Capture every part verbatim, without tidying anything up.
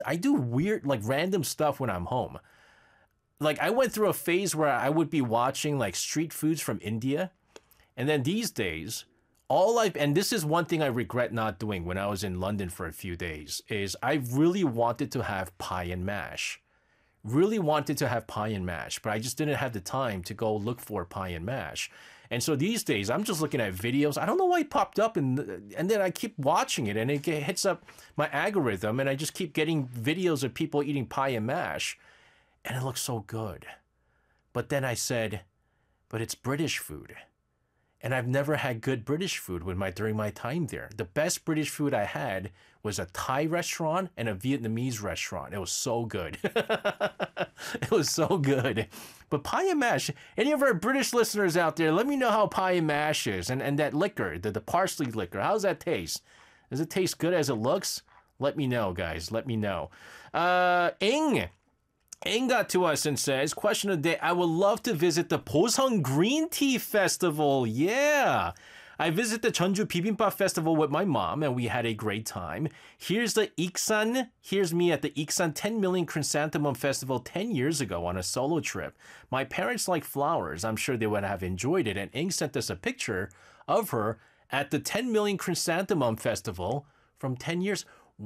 I do weird, like random stuff when I'm home. Like I went through a phase where I would be watching like street foods from India. And then these days, all I and this is one thing I regret not doing when I was in London for a few days is I really wanted to have pie and mash. Really wanted to have pie and mash, but I just didn't have the time to go look for pie and mash. And so these days, I'm just looking at videos. I don't know why it popped up, and and then I keep watching it, and it hits up my algorithm, and I just keep getting videos of people eating pie and mash, and it looks so good. But then I said, but it's British food. And I've never had good British food with my during my time there. The best British food I had was a Thai restaurant and a Vietnamese restaurant. It was so good. It was so good. But pie and mash, any of our British listeners out there, let me know how pie and mash is. And, and that liquor, the, the parsley liquor, how's that taste? Does it taste good as it looks? Let me know, guys. Let me know. Uh, Ing. Ing got to us and says, question of the day, I would love to visit the Boseong Green Tea Festival. Yeah. I visited the Jeonju Bibimbap Festival with my mom and we had a great time. Here's the Iksan. Here's me at the Iksan ten million Chrysanthemum Festival ten years ago on a solo trip. My parents like flowers. I'm sure they would have enjoyed it. And Ing sent us a picture of her at the ten million Chrysanthemum Festival from ten years.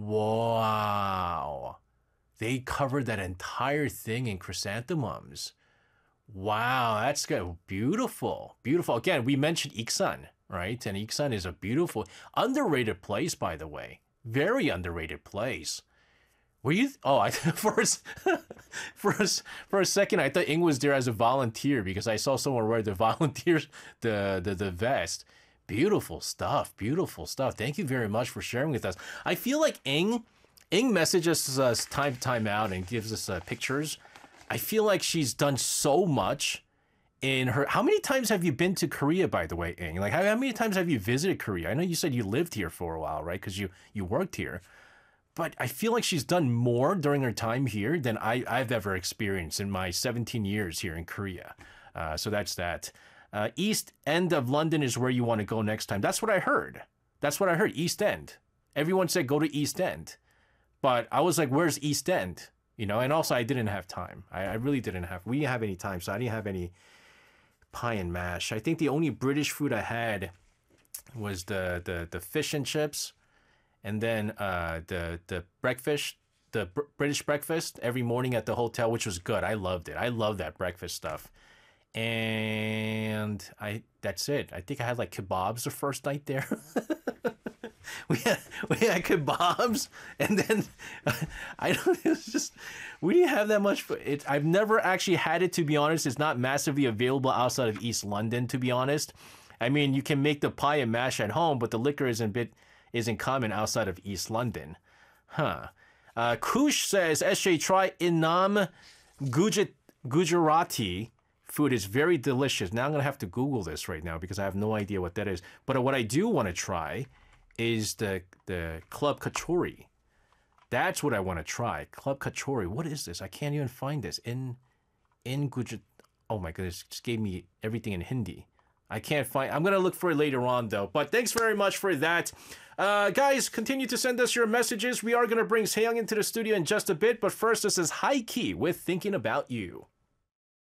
Wow. They covered that entire thing in chrysanthemums. Wow, that's good. Beautiful. Beautiful. Again, we mentioned Iksan, right? And Iksan is a beautiful, underrated place, by the way. Very underrated place. Were you? Oh, I for a, for a, for a second, I thought Ing was there as a volunteer because I saw someone wear the volunteers the the the vest. Beautiful stuff. Beautiful stuff. Thank you very much for sharing with us. I feel like Ing. Ing messages us time to time out and gives us uh, pictures. I feel like she's done so much in her. How many times have you been to Korea, by the way, Ing? Like, how, how many times have you visited Korea? I know you said you lived here for a while, right? Because you, you worked here. But I feel like she's done more during her time here than I, I've ever experienced in my seventeen years here in Korea. Uh, so that's that. Uh, East End of London is where you want to go next time. That's what I heard. That's what I heard. East End. Everyone said go to East End. But I was like, where's East End? You know, and also I didn't have time. I, I really didn't have, we didn't have any time, so I didn't have any pie and mash. I think the only British food I had was the the, the fish and chips, and then uh, the the breakfast, the br- British breakfast every morning at the hotel, which was good. I loved it. I love that breakfast stuff. And I that's it. I think I had like kebabs the first night there. We had we had kebabs, and then I don't. It was just we didn't have that much. It I've never actually had it, to be honest. It's not massively available outside of East London, to be honest. I mean, you can make the pie and mash at home, but the liquor isn't bit isn't common outside of East London, huh? Uh, Kush says, "S J, try Inam Guj- Gujarati." Food is very delicious. Now I'm gonna have to Google this right now because I have no idea what that is. But what I do want to try is the the Club Kachori. That's what I want to try. Club Kachori. What is this? I can't even find this. In in Gujarat. Oh my goodness, it just gave me everything in Hindi. I can't find. I'm gonna look for it later on though. But thanks very much for that. Uh, guys, continue to send us your messages. We are gonna bring Sehyoung into the studio in just a bit. But first, this is High Key with Thinking About You.